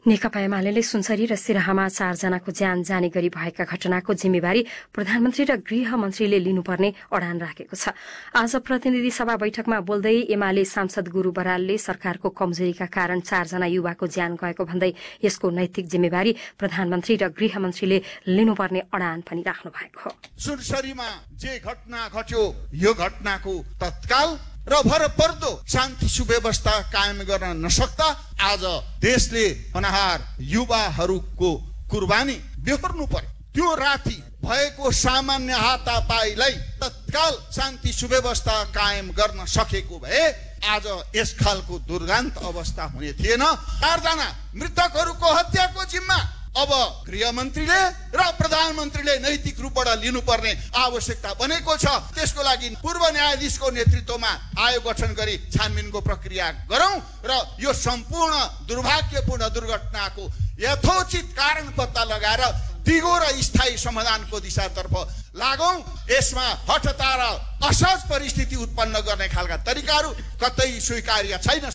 नेकपा एमाले सुनसरी र सिराहामा 4 जनाको ज्यान जाने गरी भएका घटनाको जिम्मेवारी प्रधानमन्त्री र गृहमन्त्रीले लिनुपर्ने अडान राखेको छ। आज प्रतिनिधि सभा बैठकमा बोल्दै एमाले सांसद गुरू बरालले सरकारको कमजोरीका कारण 4 जना युवाको ज्यान गएको भन्दै यसको नैतिक जिम्मेवारी प्रधानमन्त्री र गृहमन्त्रीले लिनुपर्ने अडान पनि राख्नु भएको हो। सुनसरीमा जे घटना घट्यो यो घटनाको तत्काल र भरपर्दो शान्ति सुव्यवस्था कायम गर्न नसक्दा आज देशले अनाहार युवाहरूको कुर्बानी बेहोर्नु पर्यो। त्यो राति भएको सामान्य हातापाईलाई तत्काल शान्ति सुव्यवस्था कायम गर्न सकेको भए आज यस खालको दुर्दान्त अवस्था हुने थिएन। 4 जना मृतकहरूको हत्याको जिम्मा अब गृहमन्त्रीले र प्रधानमन्त्रीले नैतिक रूपबाट लिनुपर्ने आवश्यकता बनेको छ। त्यसको लागि पूर्व न्यायाधीशको नेतृत्वमा आयोग गठन गरी छानबिनको प्रक्रिया गरौं र यो सम्पूर्ण दुर्भाग्यपूर्ण दुर्घटनाको यथोचित कारण पत्ता लगाएर दिगो र स्थायी समाधानको दिशातर्फ लागौं। यसमा हठतार असहज परिस्थिति उत्पन्न गर्ने खालका तरिकाहरू कतै स्वीकार्य छैन।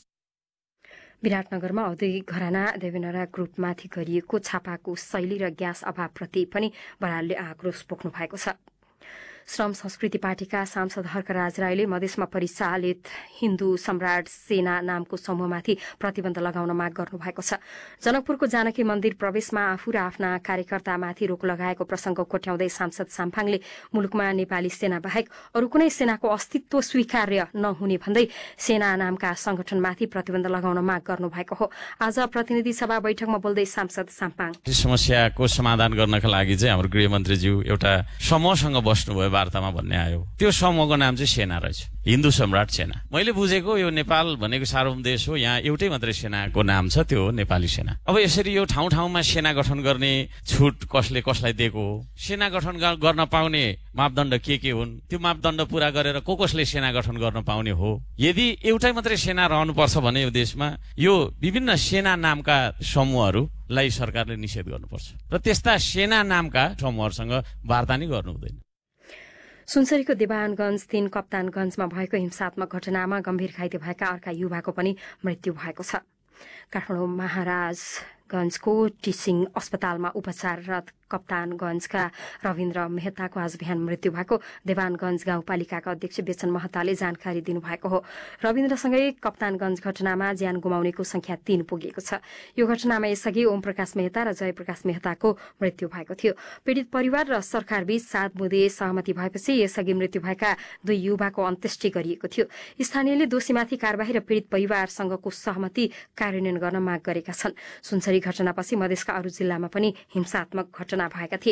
विराटनगरमा औद्योगिक घराना देवेनरा ग्रुपमाथि गरिएको छापाको शैली र ग्यास अभावप्रति पनि बरालले आक्रोश पोख्नु भएको छ। श्रम संस्कृति पार्टीका सांसद हर्कराज राईले मधेसमा परिचालित हिन्दू सम्राट सेना नामको समूहमाथि प्रतिबन्ध लगाउन माग गर्नुभएको छ। जनकपुरको जानकी मन्दिर प्रवेशमा आफू र आफ्ना कार्यकर्तामाथि रोक लगाएको प्रसंग कोट्याउँदै सांसद साम्फाङले मुलुकमा नेपाली सेना बाहेक अरू कुनै सेनाको अस्तित्व स्वीकार्य नहुने भन्दै सेना नामका संगठनमाथि प्रतिबन्ध लगाउन माग गर्नुभएको हो। आज प्रतिनिधि सभा बैठकमा बोल्दै सांसद साम्पाङ समस्याको समाधान गर्नका लागि चाहिँ हाम्रो गृहमन्त्रीज्यू एउटा समूहसँग बस्नुभयो वार्तामा भन्ने आयो। त्यो समूहको नाम चाहिँ सेना रहेछ, हिन्दू सम्राट सेना। मैले बुझेको यो नेपाल भनेको सार्वभौम देश हो, यहाँ एउटै मात्रै सेनाको नाम छ, त्यो नेपाली सेना। अब यसरी यो ठाउँ ठाउँमा सेना गठन गर्ने छुट कसले कसलाई दिएको हो? सेना गठन गर्न पाउने मापदण्ड के हुन्? त्यो मापदण्ड पूरा गरेर कसले सेना गठन गर्न पाउने हो? यदि एउटै मात्रै सेना रहनुपर्छ भने यो देशमा यो विभिन्न सेना नामका समूहहरूलाई सरकारले निषेध गर्नुपर्छ र त्यस्ता सेना नामका समूहहरूसँग वार्ता नै गर्नु हुँदैन। सुनसरीको देवानगंज 3 कप्तानगंजमा भएको हिंसात्मक घटनामा गम्भीर घाइते भएका अर्का युवाको पनि मृत्यु भएको छ। काठमाडौँ महाराजगंजको टिचिङ अस्पतालमा उपचाररत कप्तानगंजका रविन्द्र मेहताको आज बिहान मृत्यु भएको देवानगंज गाउँपालिकाका अध्यक्ष बेचन महताले जानकारी दिनुभएको हो। रविन्द्रसँगै कप्तानगंज घटनामा ज्यान गुमाउनेको संख्या 3 पुगेको छ। यो घटनामा यसअघि ओम प्रकाश मेहता र जयप्रकाश मेहताको मृत्यु भएको थियो। पीड़ित परिवार र सरकारबीच 7 बुँदे सहमति भएपछि यसअघि मृत्यु भएका 2 युवाको अन्त्येष्टि गरिएको थियो। स्थानीयले दोषीमाथि कार्यवाही र पीड़ित परिवारसँगको सहमति कार्यान्वयन गर्न माग गरेका छन्। सुनसरी घटनापछि मधेसका अरू जिल्लामा पनि हिंसात्मक घटना भएका थिए।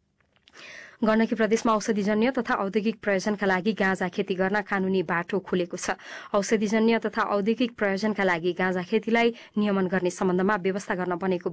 गण्डकी प्रदेशमा औषधिजन्य तथा औद्योगिक प्रयोजनका लागि गाँजा खेती गर्न कानूनी बाटो खुलेको छ। औषधिजन्य तथा औद्योगिक प्रयोजनका लागि गाँजा खेतीलाई नियमन गर्ने सम्बन्धमा व्यवस्था गर्न बनेको